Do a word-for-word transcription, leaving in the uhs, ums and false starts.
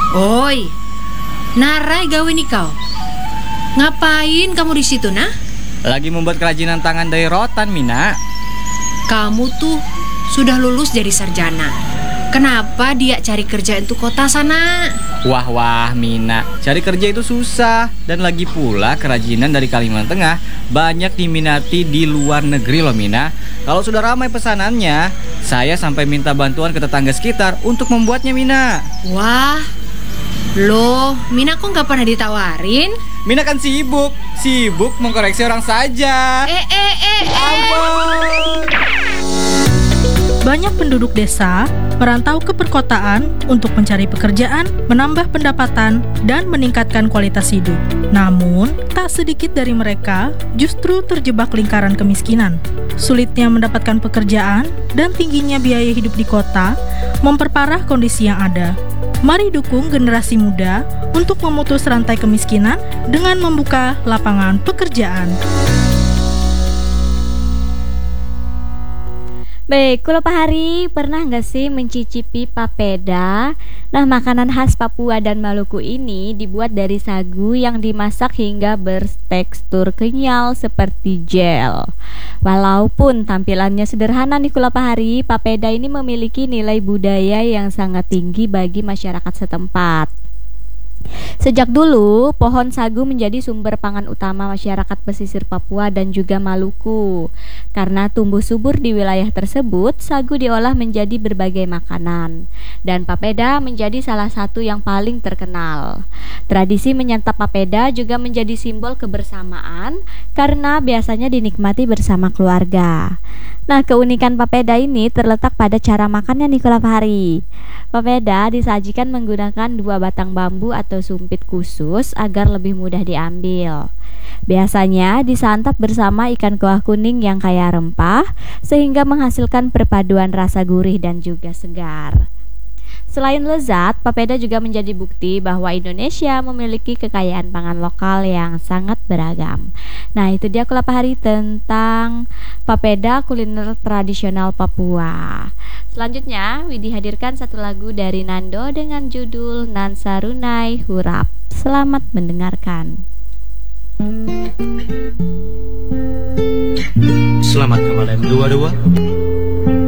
Oi, narai gawe nih kau. Ngapain kamu di situ, nah? Lagi membuat kerajinan tangan dari rotan, Mina. Kamu tuh sudah lulus jadi sarjana. Kenapa dia cari kerja untuk kota sana? Wah wah Mina, cari kerja itu susah. Dan lagi pula kerajinan dari Kalimantan Tengah banyak diminati di luar negeri loh Mina. Kalau sudah ramai pesanannya, saya sampai minta bantuan ke tetangga sekitar untuk membuatnya Mina. Wah, loh, Mina kok nggak pernah ditawarin? Mina kan sibuk, sibuk mengkoreksi orang saja. Eh eh eh Ampun. Banyak penduduk desa merantau ke perkotaan untuk mencari pekerjaan, menambah pendapatan, dan meningkatkan kualitas hidup. Namun, tak sedikit dari mereka justru terjebak lingkaran kemiskinan. Sulitnya mendapatkan pekerjaan dan tingginya biaya hidup di kota memperparah kondisi yang ada. Mari dukung generasi muda untuk memutus rantai kemiskinan dengan membuka lapangan pekerjaan. Baik, Kulo Pahari, pernah nggak sih mencicipi papeda? Nah, makanan khas Papua dan Maluku ini dibuat dari sagu yang dimasak hingga bertekstur kenyal seperti gel. Walaupun tampilannya sederhana nih Kulo Pahari, papeda ini memiliki nilai budaya yang sangat tinggi bagi masyarakat setempat. Sejak dulu, pohon sagu menjadi sumber pangan utama masyarakat pesisir Papua dan juga Maluku. Karena tumbuh subur di wilayah tersebut, sagu diolah menjadi berbagai makanan. Dan papeda menjadi salah satu yang paling terkenal. Tradisi menyantap papeda juga menjadi simbol kebersamaan karena biasanya dinikmati bersama keluarga. Nah, keunikan papeda ini terletak pada cara makannya nih Kulo Pahari. Papeda disajikan menggunakan dua batang bambu atau sumpit khusus agar lebih mudah diambil. Biasanya disantap bersama ikan kuah kuning yang kaya rempah sehingga menghasilkan perpaduan rasa gurih dan juga segar. Selain lezat, papeda juga menjadi bukti bahwa Indonesia memiliki kekayaan pangan lokal yang sangat beragam. Nah, itu dia Kulo Pahari tentang papeda, kuliner tradisional Papua. Selanjutnya, Widi hadirkan satu lagu dari Nando dengan judul Nan Sarunai Hurap. Selamat mendengarkan. Selamat kembali dua-dua.